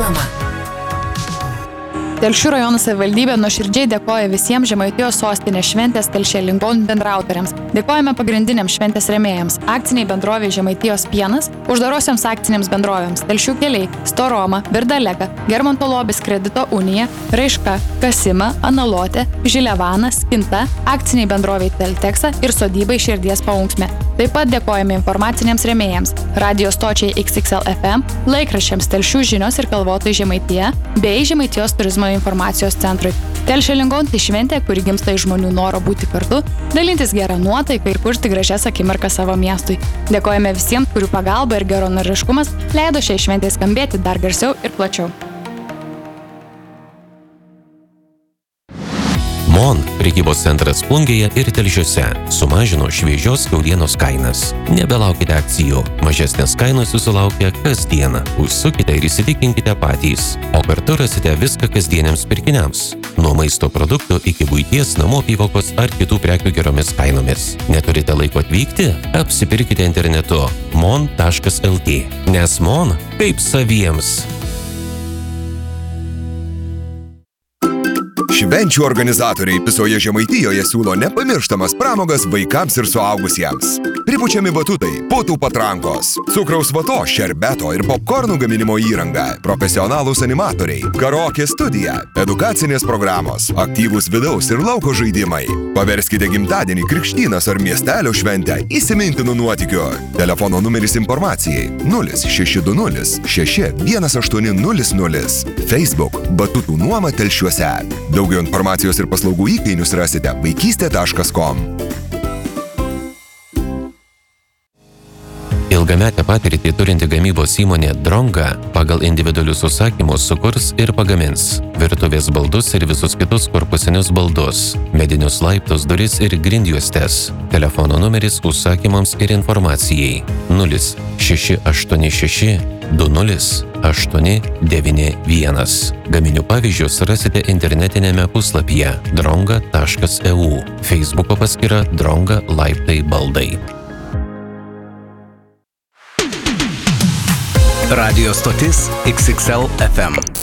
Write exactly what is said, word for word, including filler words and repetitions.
nuoma. Telšių rajono savivaldybė nuoširdžiai dėkoja visiems Žemaitijos sostinės šventės Telšė Lincoln bendraautoriams. Dėkojame pagrindiniams šventės rėmėjams – akciniai bendrovė Žemaitijos pienas, uždarosioms akcinėms bendrovėms Telšių keliai, Storoma, Virdaleka, Germonto Lobis kredito unija, Raiška, Kasima, Analotė, Žilevana, Skinta, akciniai bendroviai Telteksa ir sodybai Širdies paunksmė. Taip pat dėkojame informaciniams rėmėjams – radio stočiai X X L F M, laikraščiams Telšių žinios ir Kalvotojai Žemaitija bei Žemaitijos turizmo informacijos centrui. Telšė Lincoln tai šventė, kuri gimsta iš žmonių noro būti kartu, dalintis gerą nuotaiką ir kurti gražias akimirkas savo miestui. Dėkojame visiems, kurių pagalba ir geranoriškumas leido šiai šventei skambėti dar garsiau ir plačiau. MON prekybos centras Plungėje ir Telšiuose sumažino šviežios kiaulienos kainas. Nebelaukite akcijų. Mažesnės kainos jūsų laukia kasdieną. Užsukite ir įsitikinkite patys. O kartu rasite viską kasdieniams pirkiniams. Nuo maisto produktų iki buities, namų apyvokos ar kitų prekių geromis kainomis. Neturite laiko atvykti? Apsipirkite internetu mon taškas lt. Nes MON kaip saviems. Švenčių organizatoriai visoje Žemaitijoje siūlo nepamirštamas pramogas vaikams ir suaugusiems. Pripučiami batutai, putų patrankos, cukraus vatos, šerbeto ir popkornų gaminimo įranga, profesionalūs animatoriai, karaokė studija, edukacinės programos, aktyvūs vidaus ir lauko žaidimai. Paverskite gimtadienį, krikštynas ar miestelio šventę įsimintinų nuotykių. Telefono numeris informacijai nulis šeši du nulis šeši vienas aštuoni nulis nulis. Facebook Batutų nuoma Telšiuose. Daugiau informacijos ir paslaugų įkainius rasite vaikystė taškas com. Ilgametę patirtį turinti gamybos įmonė Dronga pagal individualius užsakymus sukurs ir pagamins virtuvės baldus ir visus kitus korpusinius baldus, medinius laiptus, duris ir grindjuostes. Telefono numeris užsakymams ir informacijai nulis šeši aštuoni šeši du nulis aštuoni devyni vienas. Gaminių pavyzdžius rasite internetinėme puslapyje dronga taškas e u. Facebooko paskyra Dronga laiptai baldai. Radio stotis X X L F M.